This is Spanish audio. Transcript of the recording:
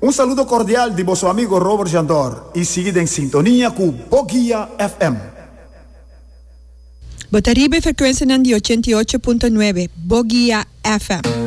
Un saludo cordial di vostro amigo Robert Jandor e seguite in sintonia con Bogia FM. Botaribe frecuencia di 88.9 Bogia FM.